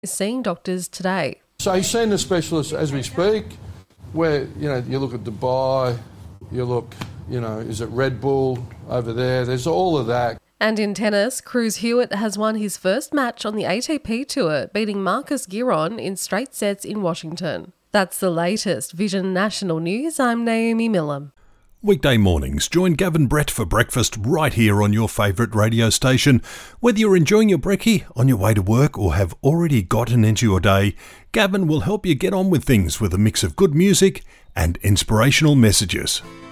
is seeing doctors today. So he's seeing the specialist as we speak, where, you look at Dubai, you look, is it Red Bull over there? There's all of that. And in tennis, Cruz Hewitt has won his first match on the ATP Tour, beating Marcus Giron in straight sets in Washington. That's the latest Vision National News. I'm Naomi Millam. Weekday mornings, join Gavin Brett for breakfast right here on your favourite radio station. Whether you're enjoying your brekkie, on your way to work or have already gotten into your day, Gavin will help you get on with things with a mix of good music and inspirational messages.